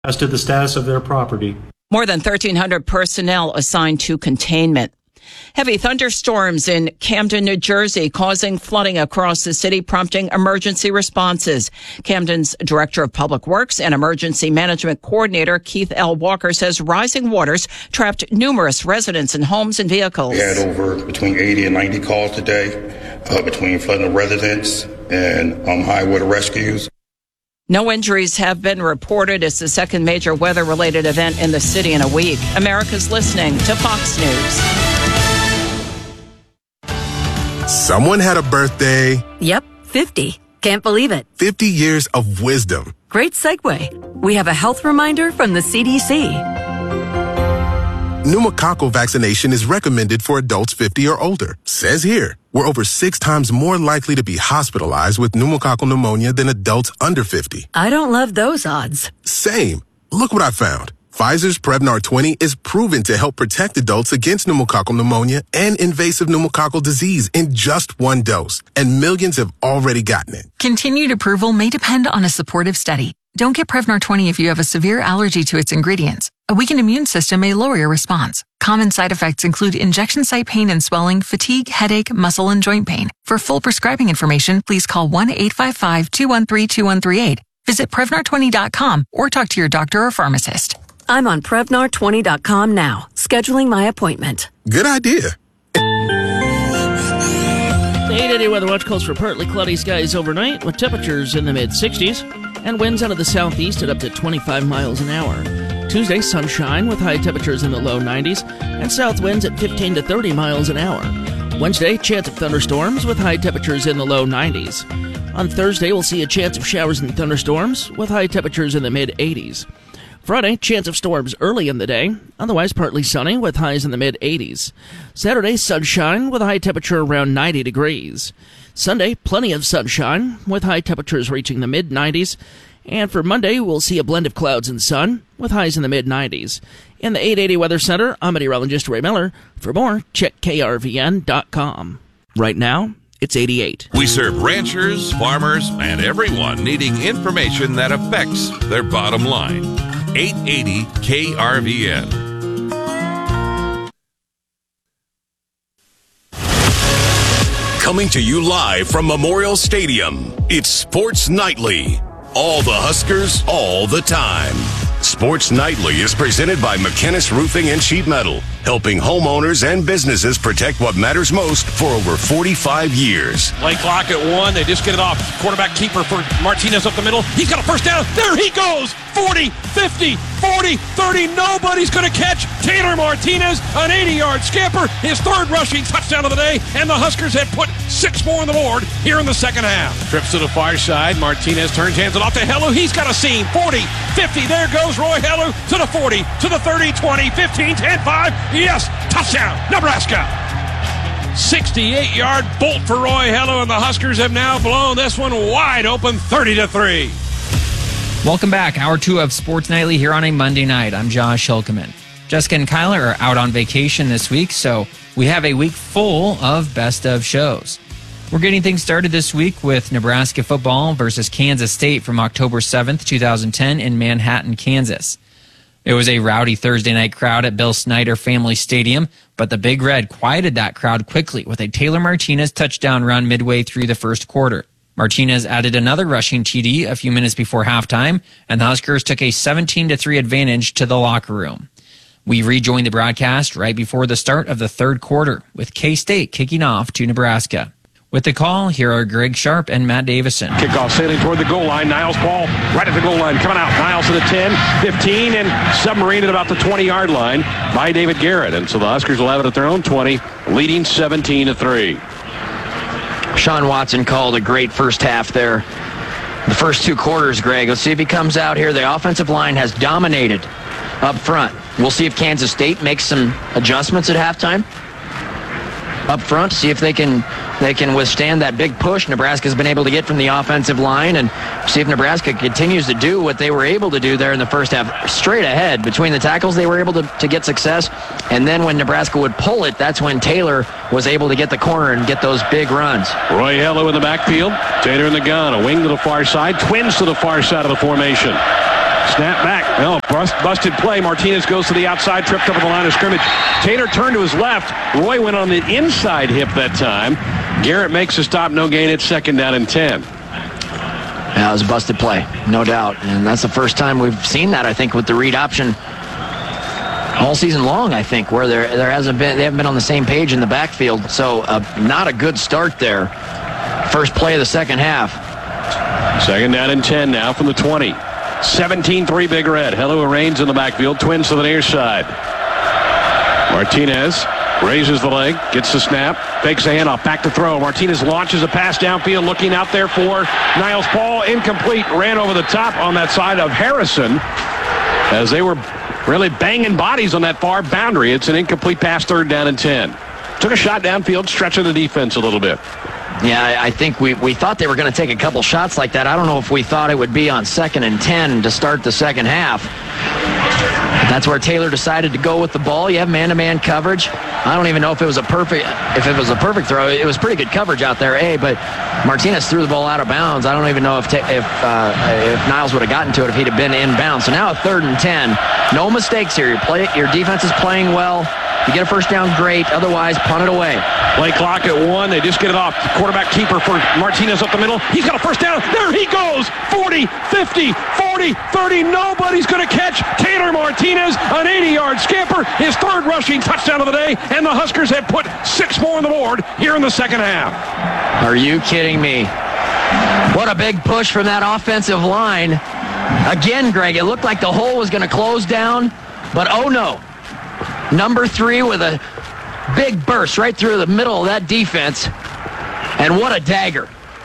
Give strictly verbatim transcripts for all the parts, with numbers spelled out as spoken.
as to the status of their property. More than thirteen hundred personnel assigned to containment. Heavy thunderstorms in Camden, New Jersey, causing flooding across the city, prompting emergency responses. Camden's Director of Public Works and Emergency Management Coordinator, Keith L. Walker, says rising waters trapped numerous residents and homes and vehicles. We had over between eighty and ninety calls today uh, between flooding residents and um, high water rescues. No injuries have been reported. It's the second major weather-related event in the city in a week. America's listening to Fox News. Someone had a birthday. Yep, fifty. Can't believe it. fifty years of wisdom. Great segue. We have a health reminder from the C D C. Pneumococcal vaccination is recommended for adults fifty or older. Says here, we're over six times more likely to be hospitalized with pneumococcal pneumonia than adults under fifty. I don't love those odds. Same. Look what I found. Pfizer's Prevnar twenty is proven to help protect adults against pneumococcal pneumonia and invasive pneumococcal disease in just one dose, and millions have already gotten it. Continued approval may depend on a supportive study. Don't get Prevnar twenty if you have a severe allergy to its ingredients. A weakened immune system may lower your response. Common side effects include injection site pain and swelling, fatigue, headache, muscle, and joint pain. For full prescribing information, please call one eight five five, two one three, two one three eight. Visit Prevnar twenty dot com or talk to your doctor or pharmacist. I'm on Prevnar twenty dot com now, scheduling my appointment. Good idea. The eight eighty Weather Watch calls for partly cloudy skies overnight with temperatures in the mid-sixties and winds out of the southeast at up to twenty-five miles an hour. Tuesday, sunshine with high temperatures in the low nineties and south winds at fifteen to thirty miles an hour. Wednesday, chance of thunderstorms with high temperatures in the low nineties. On Thursday, we'll see a chance of showers and thunderstorms with high temperatures in the mid-eighties. Friday, chance of storms early in the day, otherwise partly sunny with highs in the mid-eighties. Saturday, sunshine with a high temperature around ninety degrees. Sunday, plenty of sunshine with high temperatures reaching the mid-nineties. And for Monday, we'll see a blend of clouds and sun with highs in the mid-nineties. In the eight eighty Weather Center, I'm meteorologist Ray Miller. For more, check K R V N dot com. Right now, it's eighty-eight. We serve ranchers, farmers, and everyone needing information that affects their bottom line. eight eighty K R V N. Coming to you live from Memorial Stadium, it's Sports Nightly. All the Huskers, all the time. Sports Nightly is presented by McKinnis Roofing and Sheet Metal, helping homeowners and businesses protect what matters most for over forty-five years. Play clock at one. They just get it off. Quarterback keeper for Martinez up the middle. He's got a first down. There he goes. forty, fifty, forty, thirty. Nobody's going to catch Taylor Martinez. An eighty-yard scamper. His third rushing touchdown of the day. And the Huskers have put six more on the board here in the second half. Trips to the far side. Martinez turns, hands it off to Hellu. He's got a seam. forty, fifty. There goes Roy Hellu to the forty, to the thirty, twenty, fifteen, ten, five. Yes, touchdown, Nebraska. sixty-eight-yard bolt for Roy Hellu, and the Huskers have now blown this one wide open, thirty to three. Welcome back. Hour two of Sports Nightly here on a Monday night. I'm Josh Hilkeman. Jessica and Kyler are out on vacation this week, so we have a week full of best of shows. We're getting things started this week with Nebraska football versus Kansas State from October seventh, twenty ten in Manhattan, Kansas. It was a rowdy Thursday night crowd at Bill Snyder Family Stadium, but the Big Red quieted that crowd quickly with a Taylor Martinez touchdown run midway through the first quarter. Martinez added another rushing T D a few minutes before halftime, and the Huskers took a seventeen to three advantage to the locker room. We rejoined the broadcast right before the start of the third quarter, with K-State kicking off to Nebraska. With the call, here are Greg Sharp and Matt Davison. Kickoff sailing toward the goal line. Niles ball right at the goal line. Coming out. Niles to the ten, fifteen, and submarined at about the twenty-yard line by David Garrett. And so the Huskers will have it at their own twenty, leading seventeen to three. Sean Watson called a great first half there. The first two quarters, Greg. Let's see if he comes out here. The offensive line has dominated up front. We'll see if Kansas State makes some adjustments at halftime. Up front, see if they can they can withstand that big push Nebraska's been able to get from the offensive line, and see if Nebraska continues to do what they were able to do there in the first half. Straight ahead between the tackles, they were able to, to get success, and then when Nebraska would pull it, that's when Taylor was able to get the corner and get those big runs. Roy Hellu in the backfield, Taylor in the gun, a wing to the far side, twins to the far side of the formation. Snap back. Oh, bust, busted play. Martinez goes to the outside, tripped up at the line of scrimmage. Taylor turned to his left. Roy went on the inside hip that time. Garrett makes a stop, no gain. It's second down and ten. Yeah, it was a busted play, no doubt. And that's the first time we've seen that, I think, with the read option all season long, I think, where there there hasn't been, they haven't been on the same page in the backfield. So uh, not a good start there. First play of the second half. Second down and ten now from the twenty. seventeen three Big Red. Hello Raines in the backfield. Twins to the near side. Martinez raises the leg, gets the snap, fakes the handoff, back to throw. Martinez launches a pass downfield, looking out there for Niles Paul. Incomplete, ran over the top on that side of Harrison as they were really banging bodies on that far boundary. It's an incomplete pass, third down and ten. Took a shot downfield, stretching the defense a little bit. Yeah, I think we, we thought they were going to take a couple shots like that. I don't know if we thought it would be on second and ten to start the second half. That's where Taylor decided to go with the ball. You have man-to-man coverage. I don't even know if it was a perfect if it was a perfect throw. It was pretty good coverage out there, A, but Martinez threw the ball out of bounds. I don't even know if ta- if uh, if Niles would have gotten to it if he'd have been in bounds. So now a third and ten. No mistakes here. Your, play, your defense is playing well. You get a first down, great. Otherwise, punt it away. Play clock at one. They just get it off. Quarterback keeper for Martinez up the middle. He's got a first down. There he goes. forty, fifty, forty, thirty. Nobody's going to catch Taylor Martinez. An eighty-yard scamper. His third rushing touchdown of the day. And the Huskers have put six more on the board here in the second half. Are you kidding me? What a big push from that offensive line. Again, Greg, it looked like the hole was going to close down. But oh no. Number three with a big burst right through the middle of that defense. And what a dagger.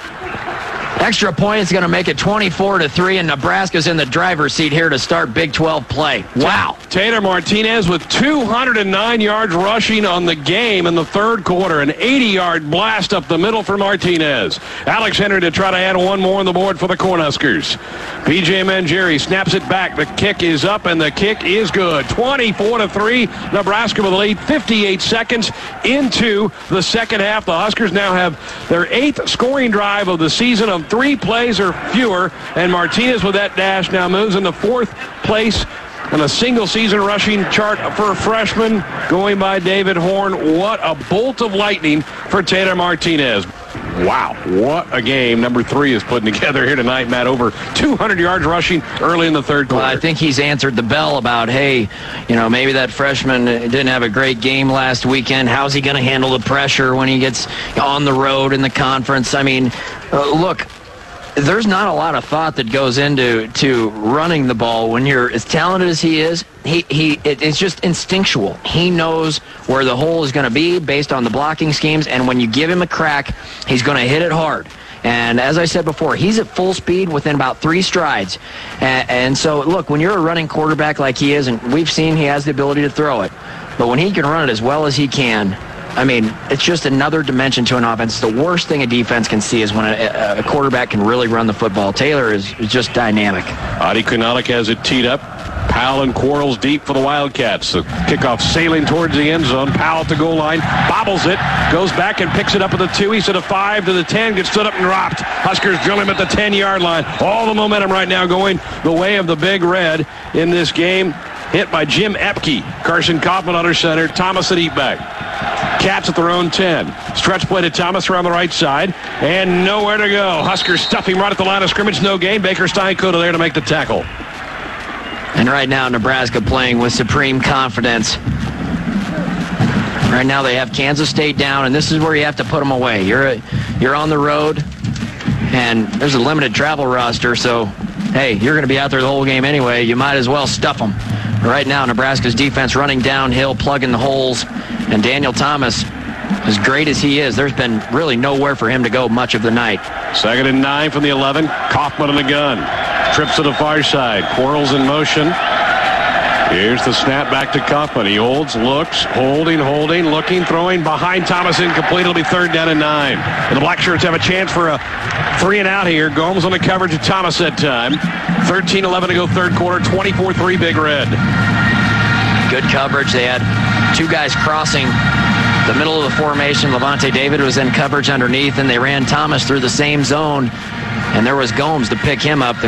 Extra point is going to make it twenty-four to three, and Nebraska's in the driver's seat here to start Big twelve play. Wow. Taylor Martinez with two hundred nine yards rushing on the game in the third quarter. An eighty-yard blast up the middle for Martinez. Alex Henry to try to add one more on the board for the Cornhuskers. P J Mangieri snaps it back. The kick is up, and the kick is good. twenty-four to three. Nebraska with the lead. fifty-eight seconds into the second half. The Huskers now have their eighth scoring drive of the season of three plays or fewer, and Martinez with that dash now moves into fourth place on a single season rushing chart for a freshman going by David Horn. What a bolt of lightning for Taylor Martinez. Wow, what a game number three is putting together here tonight, Matt. Over two hundred yards rushing early in the third quarter. Well, I think he's answered the bell about, hey, you know, maybe that freshman didn't have a great game last weekend. How's he going to handle the pressure when he gets on the road in the conference? I mean, uh, look, there's not a lot of thought that goes into to running the ball when you're as talented as he is. He he it, it's just instinctual. He knows where the hole is going to be based on the blocking schemes, and when you give him a crack, he's going to hit it hard. And as I said before, he's at full speed within about three strides. And, and so, look, when you're a running quarterback like he is, and we've seen he has the ability to throw it, but when he can run it as well as he can, I mean, it's just another dimension to an offense. The worst thing a defense can see is when a, a quarterback can really run the football. Taylor is, is just dynamic. Adi Kunalik has it teed up. Powell and Quarles deep for the Wildcats. The kickoff sailing towards the end zone. Powell at the goal line, bobbles it, goes back and picks it up at the two. He's at a five to the ten, gets stood up and dropped. Huskers drill him at the ten-yard line. All the momentum right now going the way of the Big Red in this game. Hit by Jim Epke. Carson Kaufman under center. Thomas at eatback. Cats at their own ten. Stretch play to Thomas around the right side. And nowhere to go. Huskers stuff him right at the line of scrimmage. No gain. Baker Steinkoda there to make the tackle. And right now, Nebraska playing with supreme confidence. Right now, they have Kansas State down, and this is where you have to put them away. You're a, you're on the road, and there's a limited travel roster, so, hey, you're going to be out there the whole game anyway. You might as well stuff them. Right now, Nebraska's defense running downhill, plugging the holes, and Daniel Thomas, as great as he is, there's been really nowhere for him to go much of the night. Second and nine from the eleven. Kaufman in the gun. Trips to the far side. Quarles in motion. Here's the snap back to Kaufman. He holds, looks, holding, holding, looking, throwing behind Thomas, incomplete. It'll be third down and nine. And the Black Shirts have a chance for a three and out here. Gomes on the coverage of Thomas that time. thirteen eleven to go third quarter. twenty-four three Big Red. Good coverage. They had two guys crossing the middle of the formation. Levante David was in coverage underneath, and they ran Thomas through the same zone, and there was Gomes to pick him up. The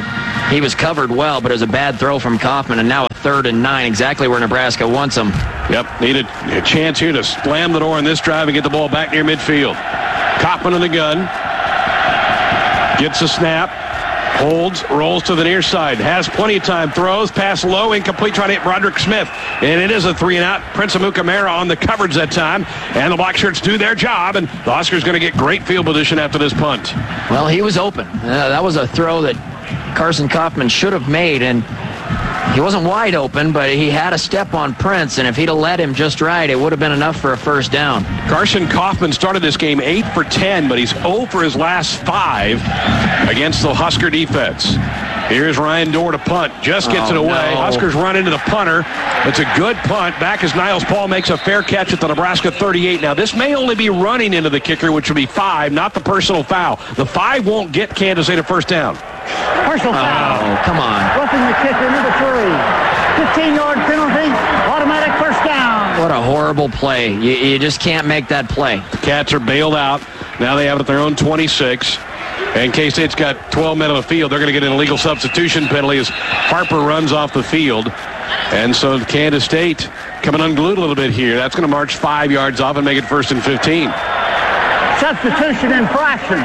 he was covered well, but it was a bad throw from Kaufman, and now a third and nine, exactly where Nebraska wants them. Yep, needed a chance here to slam the door in this drive and get the ball back near midfield. Kaufman in the gun. Gets a snap. Holds, rolls to the near side. Has plenty of time. Throws, pass low, incomplete, trying to hit Broderick Smith. And it is a three and out. Prince Amukamara on the coverage that time. And the Black Shirts do their job. And the Huskers going to get great field position after this punt. Well, he was open. Uh, that was a throw that Carson Kaufman should have made. And he wasn't wide open, but he had a step on Prince. And if he'd have led him just right, it would have been enough for a first down. Carson Kaufman started this game eight for ten, but he's zero for his last five against the Husker defense. Here's Ryan Dorr to punt. Just gets oh, it away. No. Huskers run into the punter. It's a good punt. Back as Niles Paul makes a fair catch at the Nebraska thirty-eight. Now, this may only be running into the kicker, which would be five, not the personal foul. The five won't get Kansas State a first down. Personal foul. Oh, come on. Roughing the kicker, number three. fifteen-yard penalty, automatic first down. What a horrible play. You, you just can't make that play. The Cats are bailed out. Now they have it at their own twenty-six. And K-State's got twelve men on the field. They're going to get an illegal substitution penalty as Harper runs off the field. And so Kansas State coming unglued a little bit here. That's going to march five yards off and make it first and fifteen. Substitution infraction.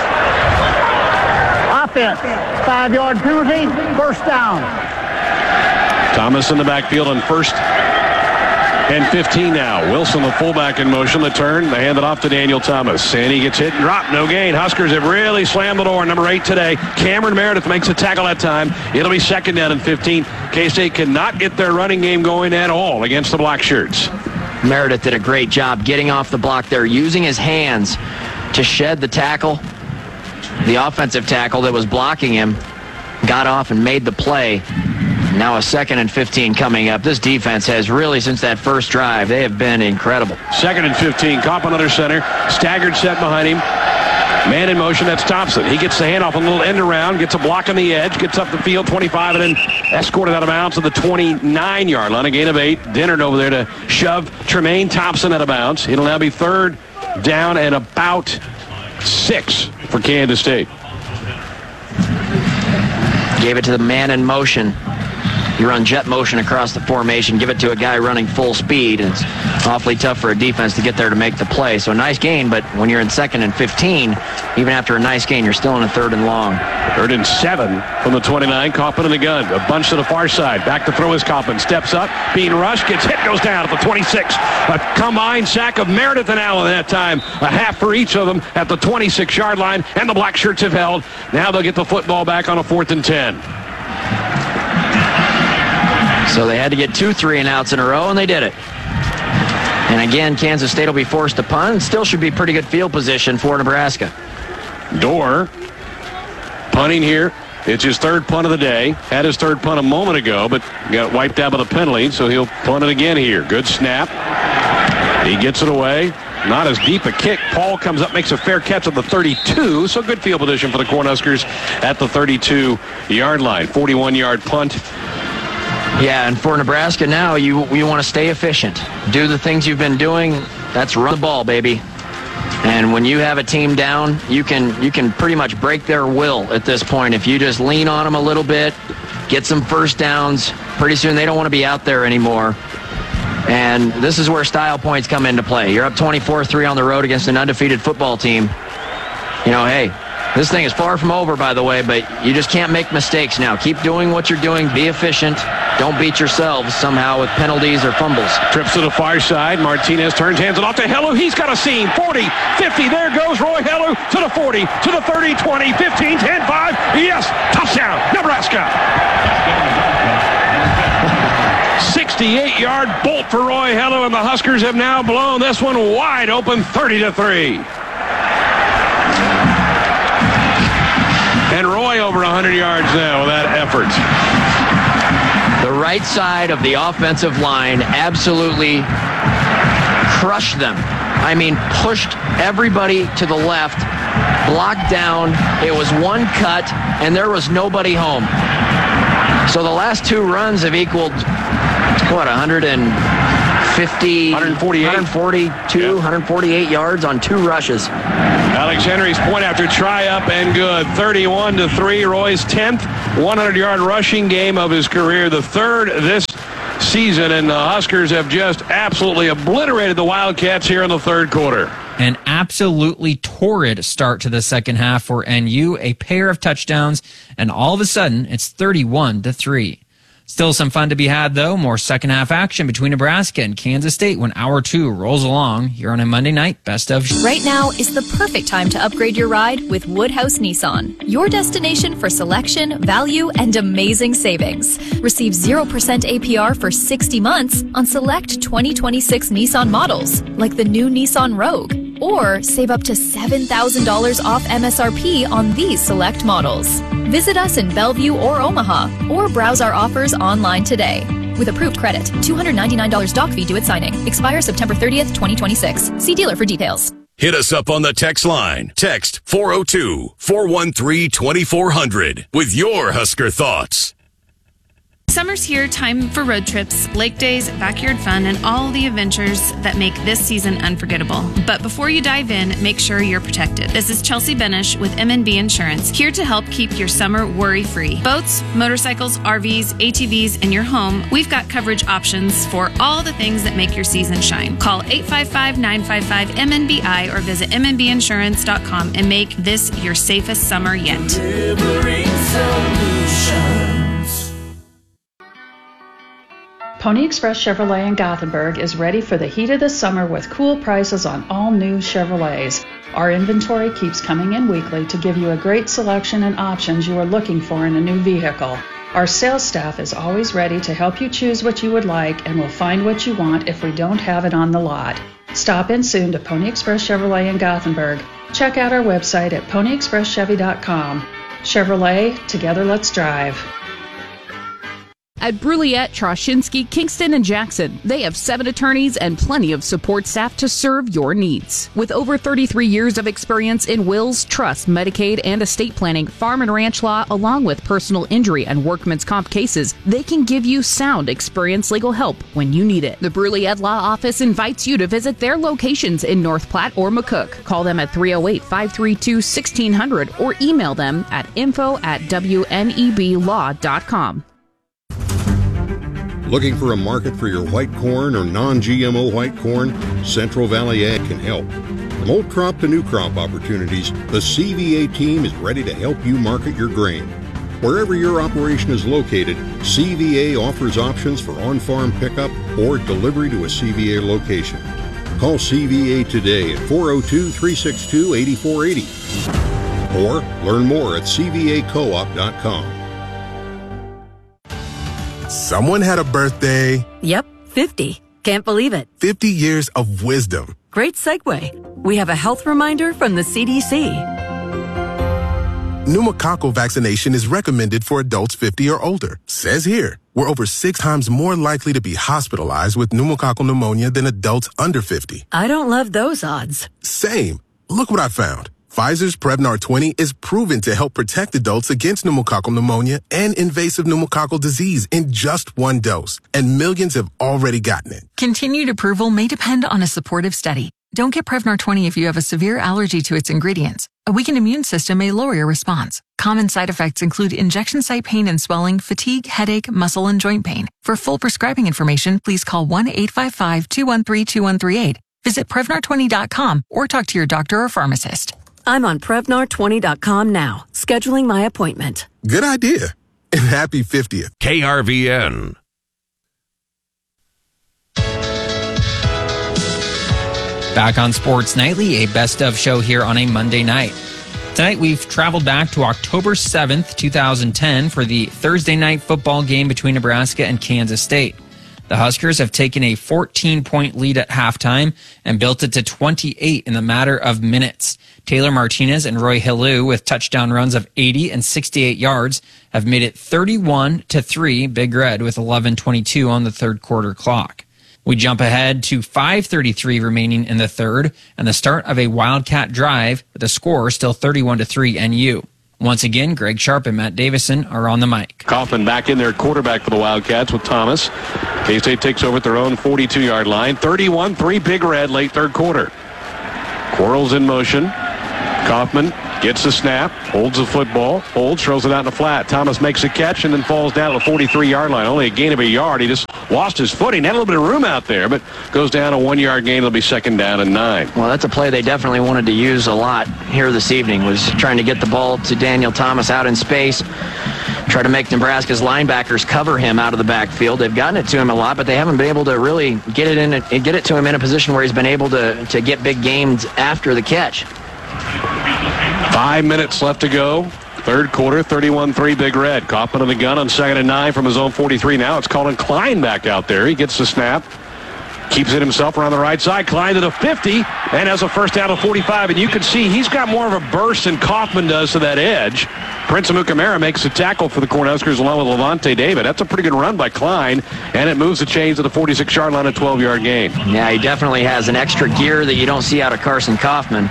Offense, five-yard penalty, first down. Thomas in the backfield on first and fifteen now. Wilson, the fullback, in motion. The turn, they hand it off to Daniel Thomas. And he gets hit and dropped. No gain. Huskers have really slammed the door. Number eight today. Cameron Meredith makes a tackle that time. It'll be second down and fifteen. K-State cannot get their running game going at all against the Black Shirts. Meredith did a great job getting off the block there, using his hands to shed the tackle. The offensive tackle that was blocking him got off and made the play. Now a second and fifteen coming up. This defense has really, since that first drive, they have been incredible. Second and fifteen. Kaufman under center. Staggered set behind him. Man in motion, that's Thompson. He gets the handoff on a little end around, gets a block on the edge, gets up the field, twenty-five, and then escorted out of bounds to the twenty-nine-yard line. A gain of eight. Dennard over there to shove Tremaine Thompson out of bounds. It'll now be third down and about six for Kansas State. Gave it to the man in motion. You run jet motion across the formation, give it to a guy running full speed, and it's awfully tough for a defense to get there to make the play. So a nice gain, but when you're in second and fifteen, even after a nice gain, you're still in a third and long. Third and seven from the twenty-nine. Kaufman in the gun. A bunch to the far side. Back to throw is Kaufman. Steps up, being rushed, gets hit, goes down at the twenty-six. A combined sack of Meredith and Allen that time. A half for each of them at the twenty-six-yard line, and the Black Shirts have held. Now they'll get the football back on a fourth and ten. So they had to get two three and outs in a row, and they did it. And again, Kansas State will be forced to punt, and still should be pretty good field position for Nebraska. Dorr punting here. It's his third punt of the day. Had his third punt a moment ago, but got wiped out by the penalty, so he'll punt it again here. Good snap. He gets it away. Not as deep a kick. Paul comes up, makes a fair catch at the thirty-two, so good field position for the Cornhuskers at the thirty-two-yard line. forty-one-yard punt. Yeah, and for Nebraska now, you you want to stay efficient. Do the things you've been doing. That's run the ball, baby. And when you have a team down, you can you can pretty much break their will at this point. If you just lean on them a little bit, get some first downs, pretty soon they don't want to be out there anymore. And this is where style points come into play. You're up twenty-four three on the road against an undefeated football team. You know, hey, this thing is far from over, by the way, but you just can't make mistakes now. Keep doing what you're doing. Be efficient. Don't beat yourselves somehow with penalties or fumbles. Trips to the far side. Martinez turns, hands it off to Hellu. He's got a seam. forty, fifty. There goes Roy Hellu to the forty, to the thirty, twenty, fifteen, ten, five. Yes, touchdown, Nebraska. sixty-eight-yard bolt for Roy Hellu, and the Huskers have now blown this one wide open, thirty to three. And Roy over one hundred yards now with that effort. The right side of the offensive line absolutely crushed them. I mean, pushed everybody to the left, blocked down. It was one cut, and there was nobody home. So the last two runs have equaled, what, one hundred fifty, one forty-eight. one forty-two, yeah. one forty-eight yards on two rushes. Alex Henry's point after try up and good. thirty-one to three. Roy's tenth one hundred yard rushing game of his career. The third this season, and the Huskers have just absolutely obliterated the Wildcats here in the third quarter. An absolutely torrid start to the second half for N U, a pair of touchdowns, and all of a sudden it's thirty-one to three. Still some fun to be had, though. More second half action between Nebraska and Kansas State when hour two rolls along here on a Monday night best of. Right now is the perfect time to upgrade your ride with Woodhouse Nissan, your destination for selection, value, and amazing savings. Receive zero percent A P R for sixty months on select twenty twenty-six Nissan models, like the new Nissan Rogue, or save up to seven thousand dollars off M S R P on these select models. Visit us in Bellevue or Omaha, or browse our offers online today. With approved credit, two hundred ninety-nine dollars doc fee due at signing. Expires September thirtieth, twenty twenty-six. See dealer for details. Hit us up on the text line. Text four oh two, four one three, two four zero zero with your Husker thoughts. Summer's here, time for road trips, lake days, backyard fun, and all the adventures that make this season unforgettable. But before you dive in, make sure you're protected. This is Chelsea Benish with M and B Insurance, here to help keep your summer worry-free. Boats, motorcycles, R Vs, A T Vs, and your home, we've got coverage options for all the things that make your season shine. Call eight five five, nine five five, M N B I or visit m n b insurance dot com and make this your safest summer yet. Delivering solutions. Pony Express Chevrolet in Gothenburg is ready for the heat of the summer with cool prices on all new Chevrolets. Our inventory keeps coming in weekly to give you a great selection and options you are looking for in a new vehicle. Our sales staff is always ready to help you choose what you would like and will find what you want if we don't have it on the lot. Stop in soon to Pony Express Chevrolet in Gothenburg. Check out our website at pony express chevy dot com. Chevrolet, together let's drive. At Bruliette, Troshinsky, Kingston, and Jackson, they have seven attorneys and plenty of support staff to serve your needs. With over thirty-three years of experience in wills, trust, Medicaid, and estate planning, farm and ranch law, along with personal injury and workman's comp cases, they can give you sound, experienced legal help when you need it. The Bruliette Law Office invites you to visit their locations in North Platte or McCook. Call them at three oh eight, five three two, one six zero zero or email them at info at w n e b law dot com. Looking for a market for your white corn or non G M O white corn? Central Valley Ag can help. From old crop to new crop opportunities, the C V A team is ready to help you market your grain. Wherever your operation is located, C V A offers options for on-farm pickup or delivery to a C V A location. Call C V A today at four oh two, three six two, eight four eight oh or learn more at c v a co op dot com. Someone had a birthday. Yep, fifty. Can't believe it. fifty years of wisdom. Great segue. We have a health reminder from the C D C. Pneumococcal vaccination is recommended for adults fifty or older. Says here, we're over six times more likely to be hospitalized with pneumococcal pneumonia than adults under fifty. I don't love those odds. Same. Look what I found. Pfizer's Prevnar twenty is proven to help protect adults against pneumococcal pneumonia and invasive pneumococcal disease in just one dose. And millions have already gotten it. Continued approval may depend on a supportive study. Don't get Prevnar twenty if you have a severe allergy to its ingredients. A weakened immune system may lower your response. Common side effects include injection site pain and swelling, fatigue, headache, muscle, and joint pain. For full prescribing information, please call one eight five five, two one three, two one three eight. Visit Prevnar twenty dot com or talk to your doctor or pharmacist. I'm on Prevnar twenty dot com now, scheduling my appointment. Good idea. And happy fiftieth. K R V N. Back on Sports Nightly, a best of show here on a Monday night. Tonight we've traveled back to October seventh, twenty ten for the Thursday night football game between Nebraska and Kansas State. The Huskers have taken a fourteen-point lead at halftime and built it to twenty-eight in the matter of minutes. Taylor Martinez and Roy Helu, with touchdown runs of eighty and sixty-eight yards, have made it thirty-one to three Big Red with eleven twenty-two on the third quarter clock. We jump ahead to five thirty-three remaining in the third and the start of a Wildcat drive with the score still thirty-one to three N U. Once again, Greg Sharp and Matt Davison are on the mic. Kaufman back in there, quarterback for the Wildcats with Thomas. K-State takes over at their own forty-two-yard line. thirty-one three Big Red, late third quarter. Quarles in motion. Kaufman gets the snap, holds the football, holds, throws it out in the flat. Thomas makes a catch and then falls down to the forty-three-yard line. Only a gain of a yard. He just lost his footing. Had a little bit of room out there, but goes down a one-yard gain. It'll be second down and nine. Well, that's a play they definitely wanted to use a lot here this evening, was trying to get the ball to Daniel Thomas out in space, try to make Nebraska's linebackers cover him out of the backfield. They've gotten it to him a lot, but they haven't been able to really get it in a, get it to him in a position where he's been able to, to get big gains after the catch. Five minutes left to go. Third quarter, thirty-one three Big Red. Kaufman in the gun on second and nine from his own forty-three. Now it's Colin Klein back out there. He gets the snap. Keeps it himself around the right side. Klein to the fifty and has a first down to forty-five. And you can see he's got more of a burst than Kaufman does to that edge. Prince Amukamara makes a tackle for the Cornhuskers along with Levante David. That's a pretty good run by Klein. And it moves the chains to the forty-six-yard line, a twelve-yard gain. Yeah, he definitely has an extra gear that you don't see out of Carson Kaufman.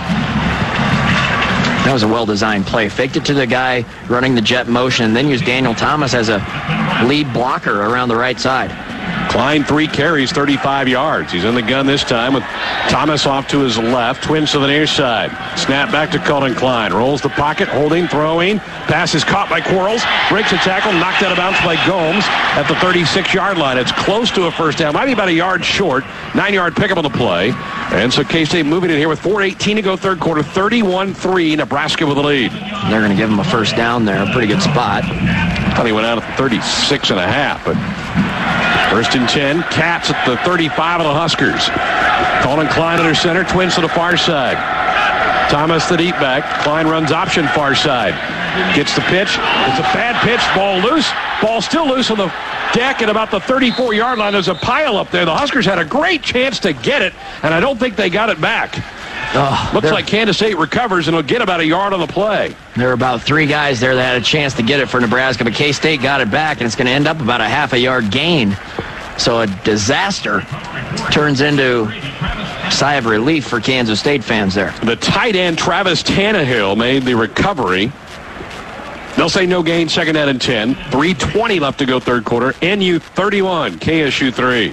That was a well-designed play. Faked it to the guy running the jet motion, and then used Daniel Thomas as a lead blocker around the right side. Klein, three carries, thirty-five yards. He's in the gun this time with Thomas off to his left. Twins to the near side. Snap back to Colin Klein. Rolls the pocket, holding, throwing. Pass is caught by Quarles. Breaks a tackle, knocked out of bounds by Gomes at the thirty-six-yard line. It's close to a first down. Might be about a yard short. Nine-yard pickup on the play. And so K-State moving in here with four eighteen to go third quarter. thirty-one three, Nebraska with the lead. They're going to give him a first down there. A pretty good spot. Thought he went out at the thirty-six and a half, but first and ten. Cats at the thirty-five of the Huskers. Colin Klein under center. Twins to the far side. Thomas the deep back. Klein runs option far side. Gets the pitch. It's a bad pitch. Ball loose. Ball still loose on the deck at about the thirty-four-yard line. There's a pile up there. The Huskers had a great chance to get it, and I don't think they got it back. Oh, Looks like Kansas State recovers, and will get about a yard on the play. There were about three guys there that had a chance to get it for Nebraska, but K-State got it back, and it's going to end up about a half a yard gain. So a disaster turns into a sigh of relief for Kansas State fans there. The tight end, Travis Tannehill, made the recovery. They'll say no gain, second down and ten. three twenty left to go third quarter. N U thirty-one, K S U three.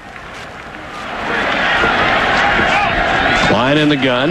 Klein in the gun.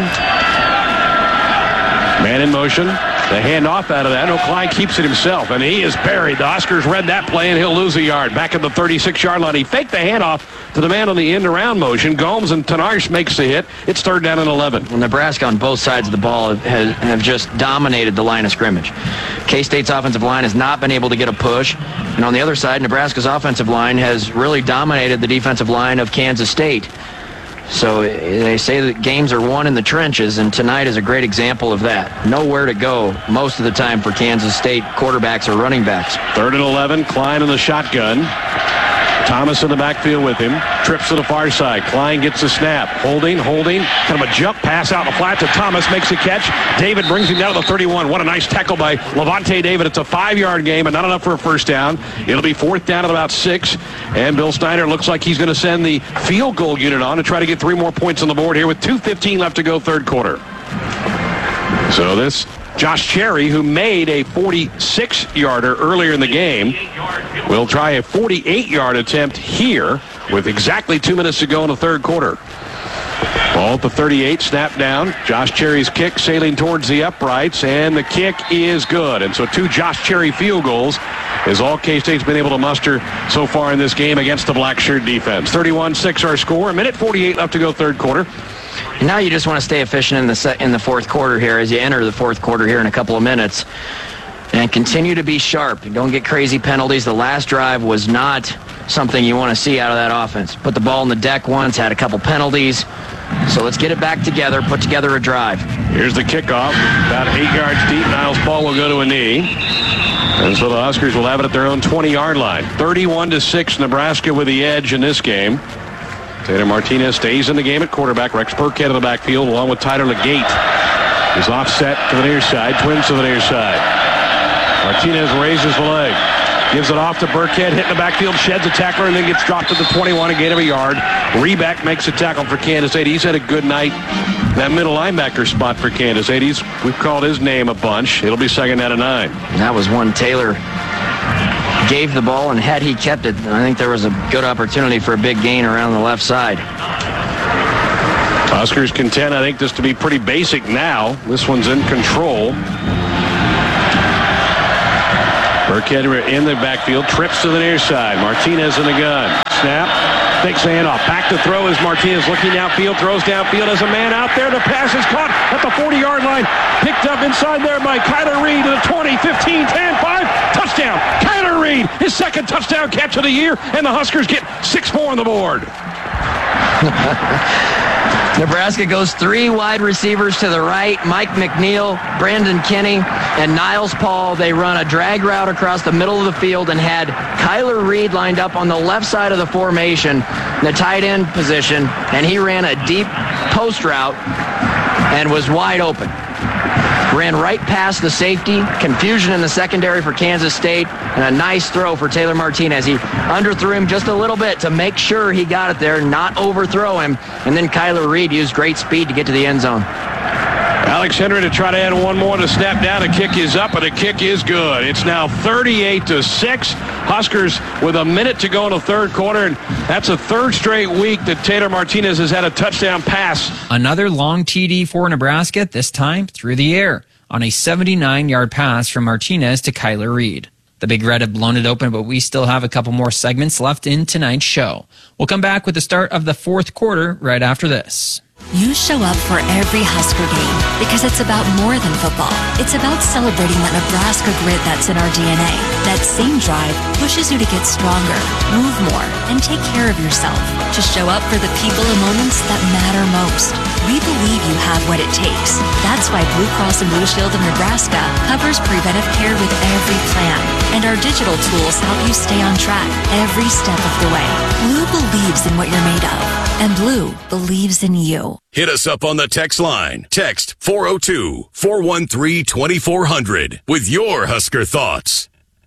Man in motion. The handoff out of that. No, Klein keeps it himself, and he is buried. The Huskers read that play, and he'll lose a yard. Back at the thirty-six-yard line. He faked the handoff to the man on the end-around motion. Gomes and Tanarsh makes the hit. It's third down and eleven. Well, Nebraska on both sides of the ball have, have just dominated the line of scrimmage. K-State's offensive line has not been able to get a push. And on the other side, Nebraska's offensive line has really dominated the defensive line of Kansas State. So they say that games are won in the trenches, and tonight is a great example of that. Nowhere to go most of the time for Kansas State quarterbacks or running backs. Third and eleven, Klein in the shotgun. Thomas in the backfield with him. Trips to the far side. Klein gets the snap. Holding, holding. Kind of a jump pass out in the flat to Thomas. Makes a catch. David brings him down to the thirty-one. What a nice tackle by Levante David. It's a five-yard game, but not enough for a first down. It'll be fourth down at about six. And Bill Snyder looks like he's going to send the field goal unit on to try to get three more points on the board here with two fifteen left to go third quarter. So this Josh Cherry, who made a forty-six-yarder earlier in the game, will try a forty-eight-yard attempt here with exactly two minutes to go in the third quarter. Ball at the thirty-eight, snap down. Josh Cherry's kick sailing towards the uprights, and the kick is good. And so two Josh Cherry field goals is all K-State's been able to muster so far in this game against the black shirt defense. thirty-one six our score. A minute forty-eight left to go third quarter. And now you just want to stay efficient in the se- in the fourth quarter here as you enter the fourth quarter here in a couple of minutes. And continue to be sharp. Don't get crazy penalties. The last drive was not something you want to see out of that offense. Put the ball in the deck once, had a couple penalties. So let's get it back together, put together a drive. Here's the kickoff. About eight yards deep. Niles Paul will go to a knee. And so the Huskers will have it at their own twenty-yard line. thirty-one to six, Nebraska with the edge in this game. Taylor Martinez stays in the game at quarterback. Rex Burkhead in the backfield along with Tyler Legate. Is offset to the near side. Twins to the near side. Martinez raises the leg. Gives it off to Burkhead. Hitting the backfield. Sheds a tackler and then gets dropped to the twenty-one. A gain of a yard. Reback makes a tackle for Kansas State. He's had a good night. That middle linebacker spot for Kansas State. He's, we've called his name a bunch. It'll be second out of nine. That was one Taylor gave the ball, and had he kept it, I think there was a good opportunity for a big gain around the left side. Huskers content, I think, this to be pretty basic now. This one's in control. Burkhead in the backfield, trips to the near side. Martinez in the gun. Snap, takes the handoff. Back to throw as Martinez looking downfield, throws downfield as a man out there. The pass is caught at the forty-yard line. Picked up inside there by Kyler Reed to the twenty, fifteen, ten, five. Touchdown. Kyler Reed, his second touchdown catch of the year, and the Huskers get six more on the board. Nebraska goes three wide receivers to the right. Mike McNeil, Brandon Kinney, and Niles Paul. They run a drag route across the middle of the field and had Kyler Reed lined up on the left side of the formation, the tight end position, and he ran a deep post route and was wide open. Ran right past the safety, confusion in the secondary for Kansas State, and a nice throw for Taylor Martinez. He underthrew him just a little bit to make sure he got it there, not overthrow him, and then Kyler Reed used great speed to get to the end zone. Alex Henry to try to add one more to snap down. The kick is up, and the kick is good. It's now thirty-eight to six. Huskers with a minute to go in the third quarter, and that's a third straight week that Taylor Martinez has had a touchdown pass. Another long T D for Nebraska, this time through the air, on a seventy-nine-yard pass from Martinez to Kyler Reed. The Big Red have blown it open, but we still have a couple more segments left in tonight's show. We'll come back with the start of the fourth quarter right after this. You show up for every Husker game because it's about more than football. It's about celebrating that Nebraska grit that's in our D N A. That same drive pushes you to get stronger, move more, and take care of yourself. To show up for the people and moments that matter most. We believe you have what it takes. That's why Blue Cross and Blue Shield of Nebraska covers preventive care with every plan. And our digital tools help you stay on track every step of the way. Blue believes in what you're made of. And Blue believes in you. Hit us up on the text line. Text four oh two, four one three, two four zero zero with your Husker thoughts.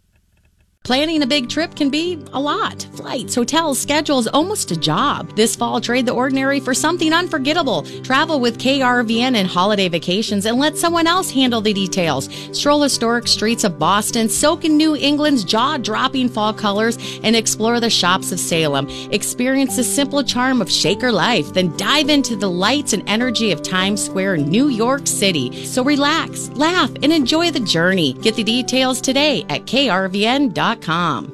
Planning a big trip can be a lot. Flights, hotels, schedules, almost a job. This fall, trade the ordinary for something unforgettable. Travel with K R V N and Holiday Vacations and let someone else handle the details. Stroll historic streets of Boston, soak in New England's jaw-dropping fall colors, and explore the shops of Salem. Experience the simple charm of Shaker life, then dive into the lights and energy of Times Square, New York City. So relax, laugh, and enjoy the journey. Get the details today at K R V N dot com.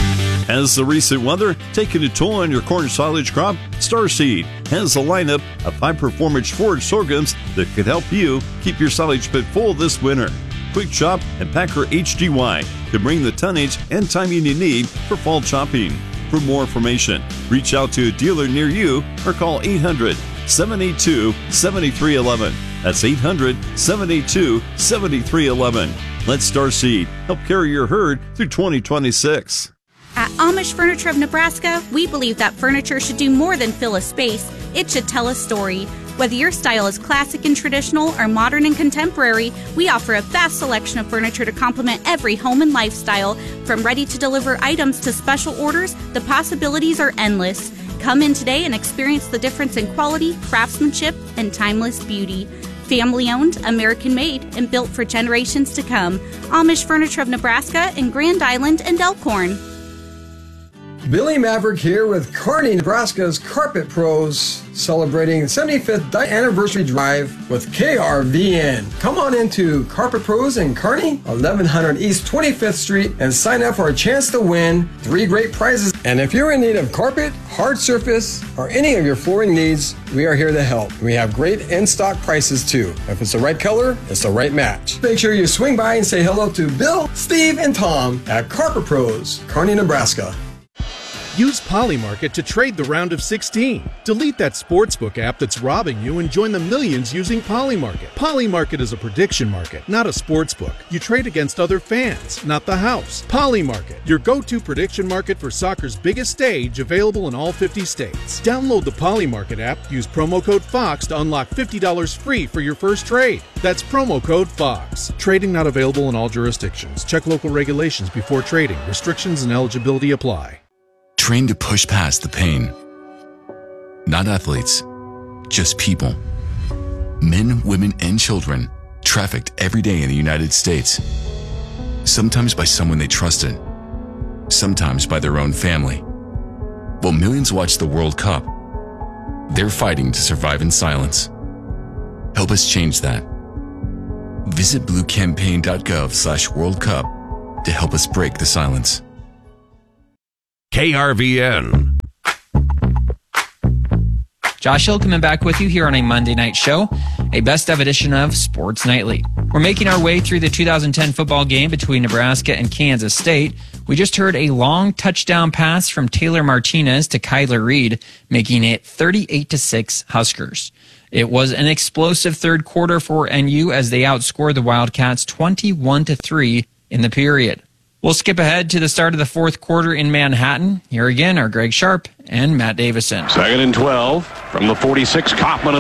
Has the recent weather taken a toll on your corn silage crop? Starseed has a lineup of high-performance forage sorghums that could help you keep your silage pit full this winter. Quick Chop and Packer H D Y can bring the tonnage and timing you need for fall chopping. For more information, reach out to a dealer near you or call eight hundred, seven eight two, seven three one one. That's eight hundred, seven eight two, seven three one one. Let Starseed help carry your herd through twenty twenty-six. At Amish Furniture of Nebraska, we believe that furniture should do more than fill a space. It should tell a story. Whether your style is classic and traditional or modern and contemporary, we offer a vast selection of furniture to complement every home and lifestyle. From ready-to-deliver items to special orders, the possibilities are endless. Come in today and experience the difference in quality, craftsmanship, and timeless beauty. Family-owned, American-made, and built for generations to come. Amish Furniture of Nebraska in Grand Island and Elkhorn. Billy Maverick here with Kearney, Nebraska's Carpet Pros, celebrating the seventy-fifth anniversary drive with K R V N. Come on into Carpet Pros in Kearney, eleven hundred East twenty-fifth Street, and sign up for a chance to win three great prizes. And if you're in need of carpet, hard surface, or any of your flooring needs, we are here to help. We have great in-stock prices too. If it's the right color, it's the right match. Make sure you swing by and say hello to Bill, Steve, and Tom at Carpet Pros, Kearney, Nebraska. Use Polymarket to trade the round of sixteen. Delete that sportsbook app that's robbing you and join the millions using Polymarket. Polymarket is a prediction market, not a sportsbook. You trade against other fans, not the house. Polymarket, your go-to prediction market for soccer's biggest stage, available in all fifty states. Download the Polymarket app, use promo code FOX to unlock fifty dollars free for your first trade. That's promo code FOX. Trading not available in all jurisdictions. Check local regulations before trading. Restrictions and eligibility apply. Train to push past the pain. Not athletes, just people. Men, women, and children trafficked every day in the United States. Sometimes by someone they trusted, sometimes by their own family. While millions watch the World Cup, They're fighting to survive in silence. Help us change that. Visit bluecampaign.gov slash World Cup to help us break the silence. K R V N. Josh Hilkeman back with you here on a Monday night show, a best of edition of Sports Nightly. We're making our way through the two thousand ten football game between Nebraska and Kansas State. We just heard a long touchdown pass from Taylor Martinez to Kyler Reed, making it thirty-eight to six Huskers. It was an explosive third quarter for N U as they outscored the Wildcats twenty-one to three in the period. We'll skip ahead to the start of the fourth quarter in Manhattan. Here again are Greg Sharp and Matt Davison. Second and twelve from the forty-six. Kaufman